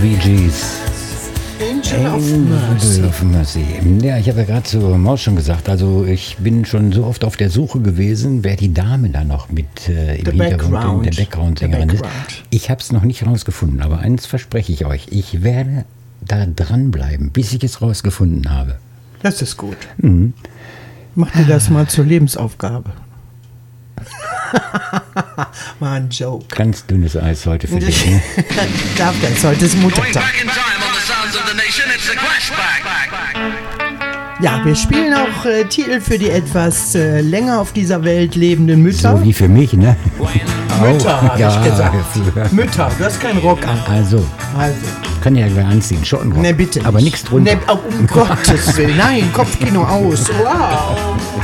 Bee Gees. Angel of Mercy. Ja, ich habe ja gerade zur Maus schon gesagt, also ich bin schon so oft auf der Suche gewesen, wer die Dame da noch mit im Hintergrund, der Background-Sängerin ist. Ich habe es noch nicht rausgefunden, aber eins verspreche ich euch, ich werde da dranbleiben, bis ich es rausgefunden habe. Das ist gut. Mhm. Mach dir das mal zur Lebensaufgabe. War ein Joke. Ganz dünnes Eis heute für dich. Ne? Darf das, heute ist Muttertag. Ja, wir spielen auch Titel für die etwas länger auf dieser Welt lebenden Mütter. So wie für mich, ne? Mütter, habe ja, ich gesagt. Mütter, du hast keinen Rock an. Also. Kann ja gleich anziehen, Schottenrock. Ne, bitte nicht. Aber nichts drunter. Ne, um Gottes Willen. Nein, Kopfkino aus. Wow.